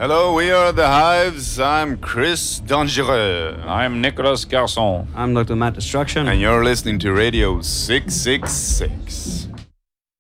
Hello, we are the Hives. I'm Chris Dangereux. I'm Nicolas Garçon. I'm Dr. Matt Destruction. And you're listening to Radio 666.